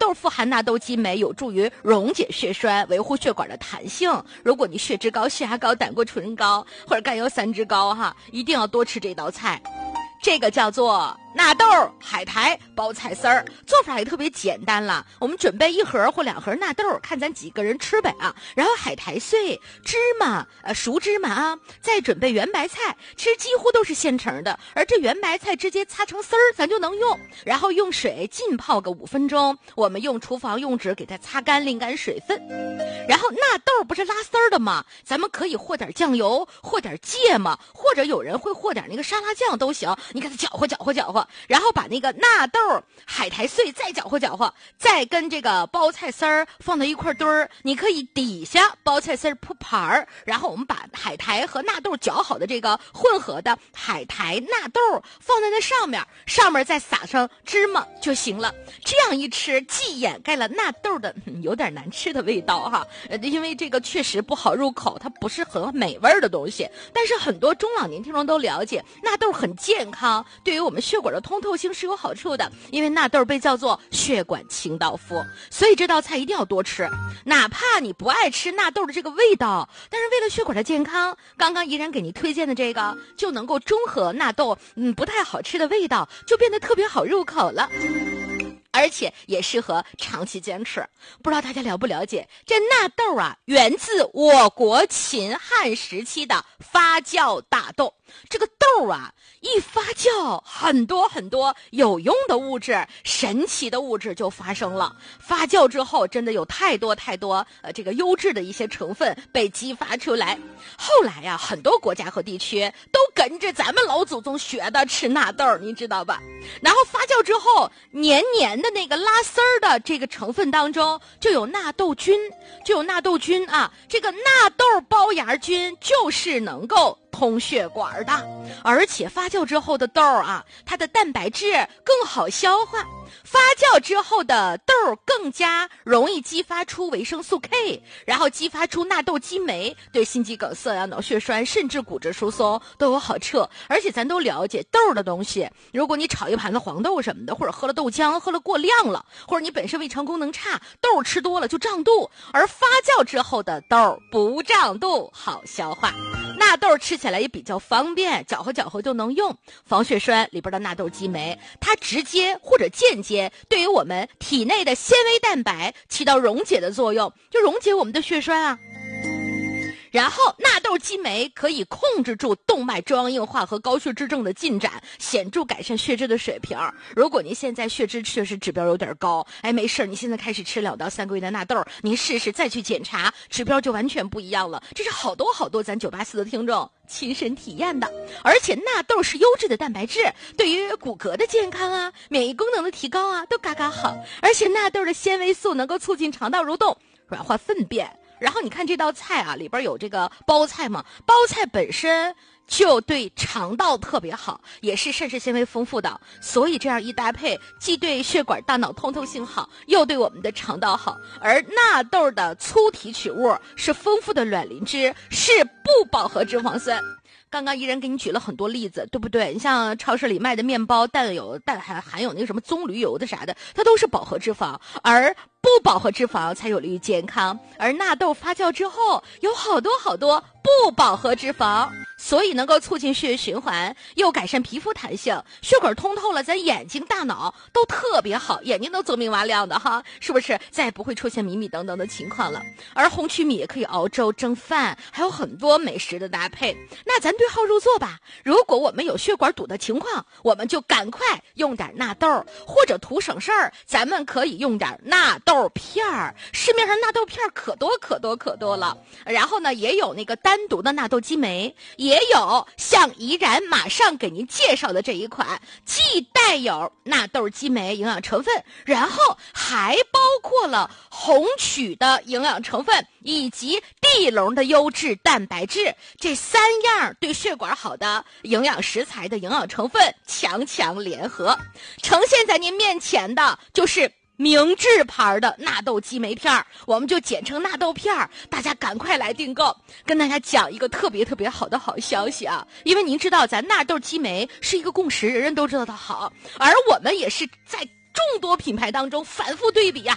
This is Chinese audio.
豆富含纳豆激酶，有助于溶解血栓，维护血管的弹性。如果你血脂高、血压高、胆固醇高或者甘油三酯高一定要多吃这道菜。这个叫做纳豆海苔包菜丝儿，做法也特别简单了。我们准备1盒或2盒纳豆，看咱几个人吃呗然后海苔碎、芝麻、熟芝麻再准备圆白菜，其实几乎都是现成的。而这圆白菜直接擦成丝儿，咱就能用。然后用水浸泡个5分钟，我们用厨房用纸给它擦干、沥干水分。然后纳豆不是拉丝儿的吗？咱们可以和点酱油，和点芥末，或者有人会和点那个沙拉酱都行。你给它搅和搅和搅和，然后把那个纳豆海苔碎再搅和搅和，再跟这个包菜丝儿放到一块堆儿。你可以底下包菜丝儿铺盘儿，然后我们把海苔和纳豆搅好的这个混合的海苔纳豆放在那上面，上面再撒上芝麻就行了。这样一吃，既掩盖了纳豆的有点难吃的味道因为这个确实不好入口，它不是很美味的东西。但是很多中老年听众都了解，纳豆很健康，对于我们血管的通透性是有好处的，因为纳豆被叫做血管清道夫，所以这道菜一定要多吃。哪怕你不爱吃纳豆的这个味道，但是为了血管的健康，刚刚依然给你推荐的这个就能够中和纳豆不太好吃的味道，就变得特别好入口了。而且也适合长期坚持。不知道大家了不了解，这纳豆源自我国秦汉时期的发酵大豆。这个豆一发酵，很多很多有用的物质、神奇的物质就发生了。发酵之后，真的有太多太多这个优质的一些成分被激发出来。后来很多国家和地区都跟着咱们老祖宗学的吃纳豆，你知道吧？然后发酵之后，黏黏的那个拉丝儿的这个成分当中就有纳豆菌，这个纳豆包芽菌就是能够通血管的。而且发酵之后的豆它的蛋白质更好消化，发酵之后的豆更加容易激发出维生素 K， 然后激发出纳豆激酶，对心肌梗塞脑血栓甚至骨质疏松都有好处。而且咱都了解豆的东西，如果你炒一盘子黄豆什么的，或者喝了豆浆喝了过量了，或者你本身胃肠功能差，豆吃多了就胀肚，而发酵之后的豆不胀肚，好消化。纳豆吃起来也比较方便，搅和搅和就能用。防血栓里边的纳豆激酶，它直接或者间接对于我们体内的纤维蛋白起到溶解的作用，就溶解我们的血栓然后纳豆激酶可以控制住动脉粥样硬化和高血脂症的进展，显著改善血脂的水平。如果您现在血脂确实指标有点高，没事，你现在开始吃2到3个月的纳豆，您试试再去检查，指标就完全不一样了。这是好多好多咱984的听众亲身体验的。而且纳豆是优质的蛋白质，对于骨骼的健康免疫功能的提高都嘎嘎好。而且纳豆的纤维素能够促进肠道蠕动，软化粪便。然后你看这道菜里边有这个包菜嘛，包菜本身就对肠道特别好，也是膳食纤维丰富的，所以这样一搭配，既对血管大脑通透性好，又对我们的肠道好。而纳豆的粗提取物是丰富的卵磷脂，是不饱和脂肪酸。刚刚依然给你举了很多例子，对不对？你像超市里卖的面包，蛋还含有那个什么棕榈油的啥的，它都是饱和脂肪，而不饱和脂肪才有利于健康。而纳豆发酵之后有好多好多不饱和脂肪，所以能够促进血液循环，又改善皮肤弹性，血管通透了，咱眼睛大脑都特别好，眼睛都锃明瓦亮的是不是？再也不会出现迷迷瞪瞪的情况了。而红曲米也可以熬粥蒸饭，还有很多美食的搭配。那咱对号入座吧，如果我们有血管堵的情况，我们就赶快用点纳豆，或者图省事儿，咱们可以用点纳豆片儿。市面上纳豆片可多可多可多了。然后呢，也有那个单独的纳豆激酶，也有像怡然马上给您介绍的这一款，既带有纳豆激酶营养成分，然后还包括了红曲的营养成分以及地龙的优质蛋白质，这3样对血管好的营养食材的营养成分强强联合，呈现在您面前的就是明治牌的纳豆激酶片，我们就简称纳豆片，大家赶快来订购。跟大家讲一个特别特别好的好消息因为您知道咱纳豆激酶是一个共识，人人都知道它好，而我们也是在众多品牌当中反复对比